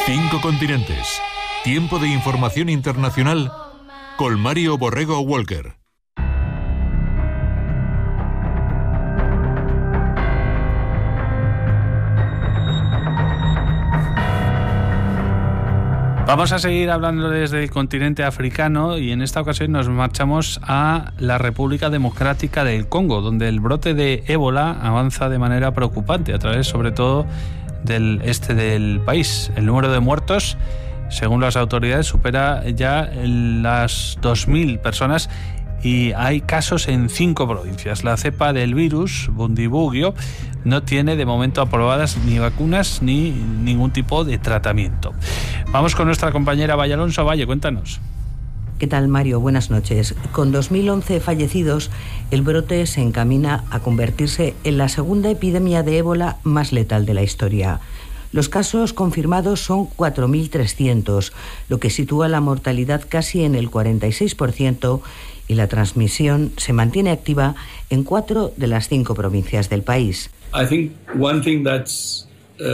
5 continentes. Tiempo de información internacional con Mario Borrego Walker. Vamos a seguir hablando desde el continente africano y en esta ocasión nos marchamos a la República Democrática del Congo, donde el brote de ébola avanza de manera preocupante a través sobre todo del este del país. El número de muertos, según las autoridades, supera ya las 2.000 personas y hay casos en 5 provincias. La cepa del virus, Bundibugyo, no tiene de momento aprobadas ni vacunas ni ningún tipo de tratamiento. Vamos con nuestra compañera Valle Alonso. Valle, cuéntanos. ¿Qué tal, Mario? Buenas noches. Con 2.011 fallecidos, el brote se encamina a convertirse en la segunda epidemia de ébola más letal de la historia. Los casos confirmados son 4.300, lo que sitúa la mortalidad casi en el 46%, y la transmisión se mantiene activa en 4 de las 5 provincias del país. I think one thing that's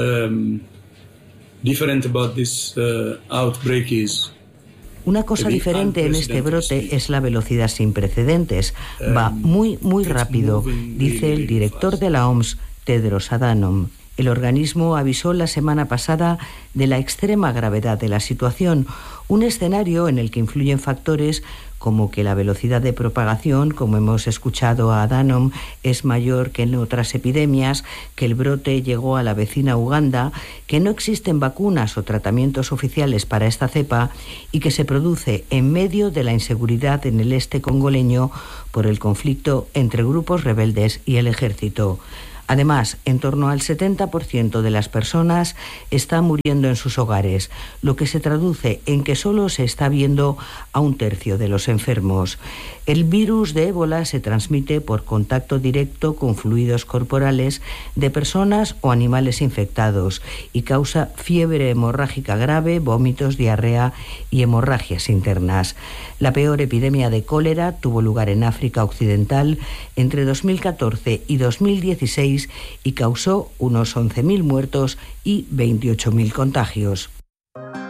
different about this outbreak is una cosa diferente en este brote es la velocidad sin precedentes. Va muy rápido, dice el director de la OMS, Tedros Adhanom. El organismo avisó la semana pasada de la extrema gravedad de la situación, un escenario en el que influyen factores como que la velocidad de propagación, como hemos escuchado a Adhanom, es mayor que en otras epidemias, que el brote llegó a la vecina Uganda, que no existen vacunas o tratamientos oficiales para esta cepa y que se produce en medio de la inseguridad en el este congoleño por el conflicto entre grupos rebeldes y el ejército. Además, en torno al 70% de las personas están muriendo en sus hogares, lo que se traduce en que solo se está viendo a un tercio de los enfermos. El virus de ébola se transmite por contacto directo con fluidos corporales de personas o animales infectados y causa fiebre hemorrágica grave, vómitos, diarrea y hemorragias internas. La peor epidemia de cólera tuvo lugar en África Occidental entre 2014 y 2016 y causó unos 11.000 muertos y 28.000 contagios.